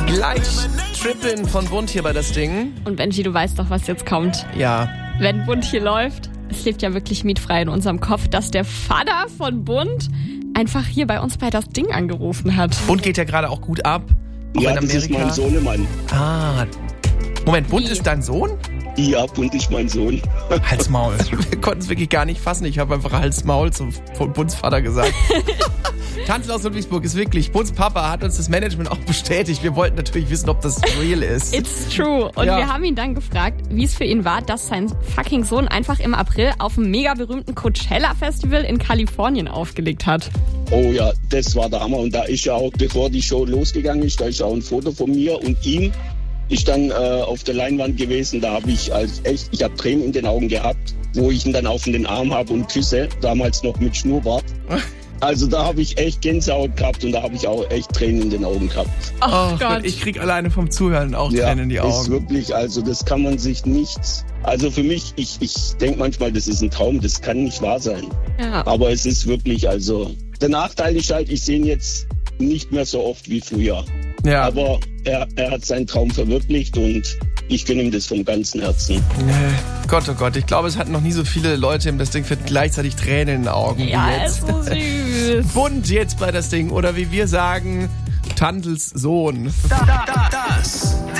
Gleich Trippin von Bund hier bei das Ding. Und Benji, du weißt doch, was jetzt kommt. Ja. Wenn Bund hier läuft, es lebt ja wirklich mietfrei in unserem Kopf, dass der Vater von Bund einfach hier bei uns bei das Ding angerufen hat. Bund geht ja gerade auch gut ab. Auch Ja, in das Amerika. ist mein Sohnemann. Ah. Moment, Bund Wie? ist dein Sohn? Ja, Bund ist mein Sohn. Halsmaul. Wir konnten es wirklich gar nicht fassen. Ich habe einfach Halsmaul zum Bundsvater gesagt. Tanzl aus Ludwigsburg ist wirklich, Bunds Papa hat uns das Management auch bestätigt. Wir wollten natürlich wissen, ob das real ist. It's true. Und Ja. wir haben ihn dann gefragt, wie es für ihn war, dass sein fucking Sohn einfach im April auf dem mega berühmten Coachella-Festival in Kalifornien aufgelegt hat. Oh ja, das war der Hammer. Und da ist ja auch, bevor die Show losgegangen ist, da ist auch ein Foto von mir und ihm. Ich dann auf der Leinwand gewesen, da habe ich ich habe Tränen in den Augen gehabt, wo ich ihn dann auf den Arm habe und küsse, damals noch mit Schnurrbart. Also da habe ich echt Gänsehaut gehabt und da habe ich auch echt Tränen in den Augen gehabt. Oh Gott. Ich krieg alleine vom Zuhören auch Tränen in die ist Augen. wirklich, also das kann man sich nicht, also für mich, ich denke manchmal, das ist ein Traum, das kann nicht wahr sein. Ja. Aber es ist wirklich, also der Nachteil ist halt, ich sehe ihn jetzt nicht mehr so oft wie früher. Ja. Aber er hat seinen Traum verwirklicht und ich gönne ihm das vom ganzen Herzen. Gott, oh Gott, ich glaube, es hatten noch nie so viele Leute im Das Ding für gleichzeitig Tränen in den Augen Ja, wie er jetzt. ist so süß. Bund jetzt bei Das Ding oder wie wir sagen, Tantels Sohn. Das